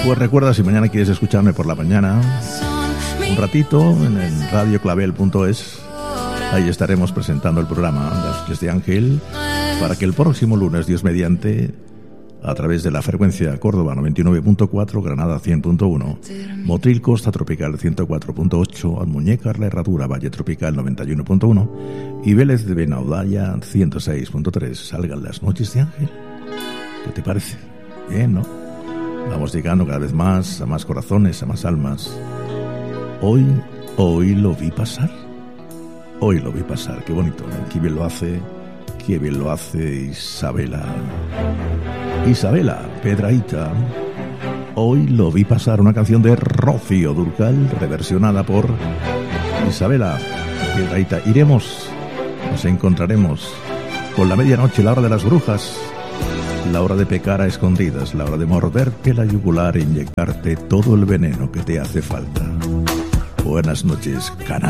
Pues recuerda, si mañana quieres escucharme por la mañana, un ratito en radioclavel.es, ahí estaremos presentando el programa Las Noches de Ángel, para que el próximo lunes, Dios mediante, a través de la frecuencia Córdoba 99.4, Granada 100.1, Motril Costa Tropical 104.8, Almuñécar La Herradura Valle Tropical 91.1 y Vélez de Benaudalla 106.3 salgan Las Noches de Ángel. ¿Qué te parece? Bien, ¿no? Vamos llegando cada vez más a más corazones, a más almas. Hoy lo vi pasar. Hoy lo vi pasar. Qué bonito, ¿no? Qué bien lo hace Isabela Pedraíta. Hoy lo vi pasar, una canción de Rocío Dúrcal, reversionada por Isabela Pedraíta. Nos encontraremos con la medianoche, la hora de las brujas, la hora de pecar a escondidas, la hora de morderte la yugular e inyectarte todo el veneno que te hace falta. Buenas noches, canal.